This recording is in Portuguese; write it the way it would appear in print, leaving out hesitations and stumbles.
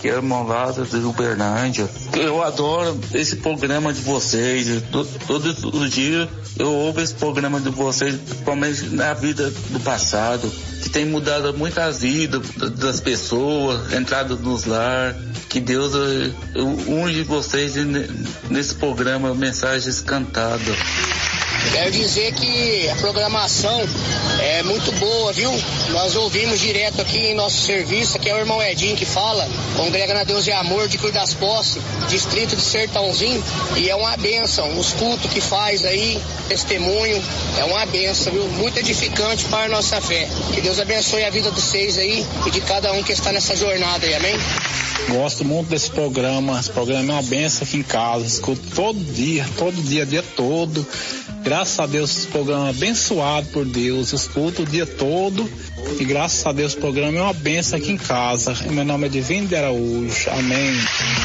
aqui é o irmão Lázaro de Uberlândia. Eu adoro esse programa de vocês. Todos os dias eu ouço esse programa de vocês, principalmente na vida do passado, que tem mudado muitas vidas das pessoas, entrado nos lar. Que Deus unge vocês nesse programa Mensagens Cantadas. Quero dizer que a programação é muito boa, viu? Nós ouvimos direto aqui em nosso serviço, que é o irmão Edinho que fala, congrega na Deus e Amor de Cruz das Poças, distrito de Sertãozinho, e é uma bênção. Os cultos que faz aí, testemunho, é uma bênção, viu? Muito edificante para a nossa fé. Que Deus abençoe a vida de vocês aí e de cada um que está nessa jornada aí, amém? Gosto muito desse programa. Esse programa é uma benção aqui em casa. Escuto todo dia, dia todo. Graças a Deus, esse programa é abençoado por Deus. Escuto o dia todo. E graças a Deus, o programa é uma benção aqui em casa. Meu nome é Divino de Araújo. Amém.